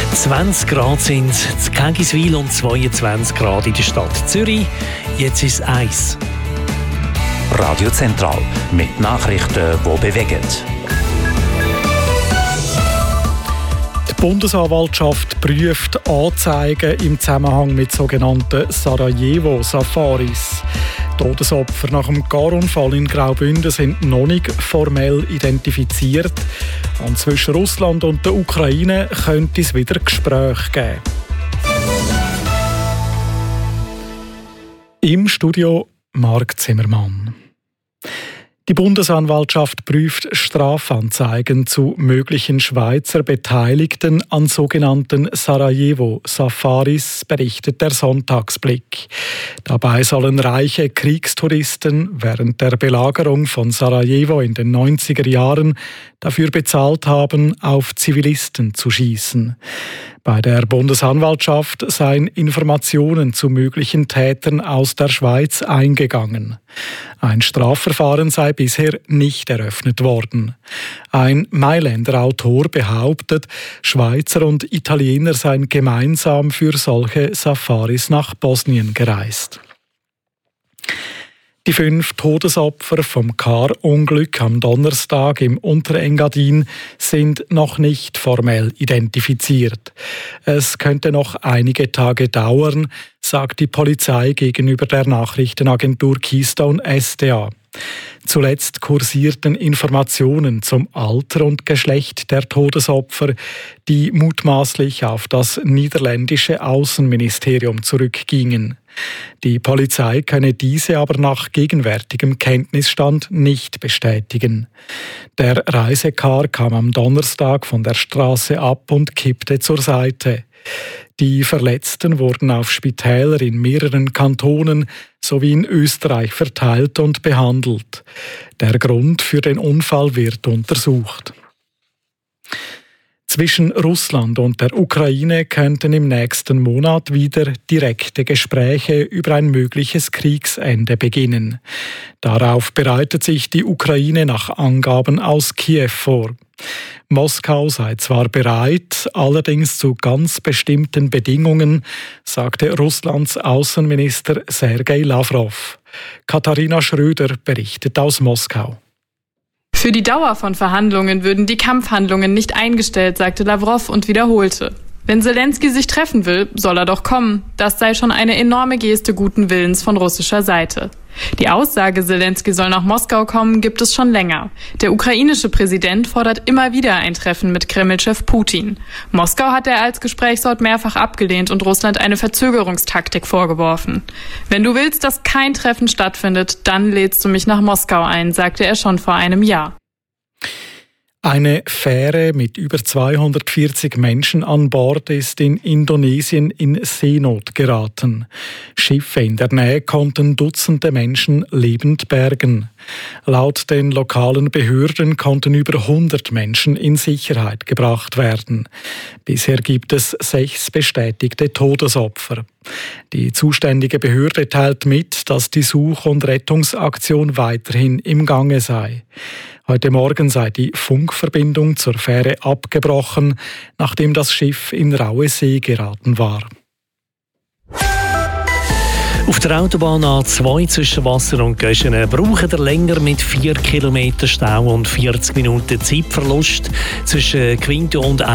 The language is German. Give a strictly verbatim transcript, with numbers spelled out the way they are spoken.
zwanzig Grad sind es in Kägiswil und zweiundzwanzig Grad in der Stadt Zürich. Jetzt ist es eins. Radio Zentral mit Nachrichten, die bewegen. Die Bundesanwaltschaft prüft Anzeigen im Zusammenhang mit sogenannten Sarajevo-Safaris. Todesopfer nach dem Garunfall in Graubünden sind noch nicht formell identifiziert. Und zwischen Russland und der Ukraine könnte es wieder Gespräche geben. Im Studio Marc Zimmermann. Die Bundesanwaltschaft prüft Strafanzeigen zu möglichen Schweizer Beteiligten an sogenannten Sarajevo-Safaris, berichtet der Sonntagsblick. Dabei sollen reiche Kriegstouristen während der Belagerung von Sarajevo in den neunziger Jahren dafür bezahlt haben, auf Zivilisten zu schießen. Bei der Bundesanwaltschaft seien Informationen zu möglichen Tätern aus der Schweiz eingegangen. Ein Strafverfahren sei bisher nicht eröffnet worden. Ein Mailänder Autor behauptet, Schweizer und Italiener seien gemeinsam für solche Safaris nach Bosnien gereist. Die fünf Todesopfer vom Car-Unglück am Donnerstag im Unterengadin sind noch nicht formell identifiziert. Es könnte noch einige Tage dauern, sagt die Polizei gegenüber der Nachrichtenagentur Keystone S D A. Zuletzt kursierten Informationen zum Alter und Geschlecht der Todesopfer, die mutmaßlich auf das niederländische Außenministerium zurückgingen. Die Polizei könne diese aber nach gegenwärtigem Kenntnisstand nicht bestätigen. Der Reisecar kam am Donnerstag von der Straße ab und kippte zur Seite. Die Verletzten wurden auf Spitäler in mehreren Kantonen sowie in Österreich verteilt und behandelt. Der Grund für den Unfall wird untersucht. Zwischen Russland und der Ukraine könnten im nächsten Monat wieder direkte Gespräche über ein mögliches Kriegsende beginnen. Darauf bereitet sich die Ukraine nach Angaben aus Kiew vor. Moskau sei zwar bereit, allerdings zu ganz bestimmten Bedingungen, sagte Russlands Außenminister Sergei Lavrov. Katharina Schröder berichtet aus Moskau. Für die Dauer von Verhandlungen würden die Kampfhandlungen nicht eingestellt, sagte Lavrov und wiederholte. Wenn Selensky sich treffen will, soll er doch kommen. Das sei schon eine enorme Geste guten Willens von russischer Seite. Die Aussage, Selensky soll nach Moskau kommen, gibt es schon länger. Der ukrainische Präsident fordert immer wieder ein Treffen mit Kreml-Chef Putin. Moskau hat er als Gesprächsort mehrfach abgelehnt und Russland eine Verzögerungstaktik vorgeworfen. Wenn du willst, dass kein Treffen stattfindet, dann lädst du mich nach Moskau ein, sagte er schon vor einem Jahr. Eine Fähre mit über zweihundertvierzig Menschen an Bord ist in Indonesien in Seenot geraten. Schiffe in der Nähe konnten Dutzende Menschen lebend bergen. Laut den lokalen Behörden konnten über hundert Menschen in Sicherheit gebracht werden. Bisher gibt es sechs bestätigte Todesopfer. Die zuständige Behörde teilt mit, dass die Such- und Rettungsaktion weiterhin im Gange sei. Heute Morgen sei die Funkverbindung zur Fähre abgebrochen, nachdem das Schiff in raue See geraten war. Auf der Autobahn A zwei zwischen Wasser und Göschenen braucht ihr länger mit vier Kilometer Stau und vierzig Minuten Zeitverlust zwischen Quinto und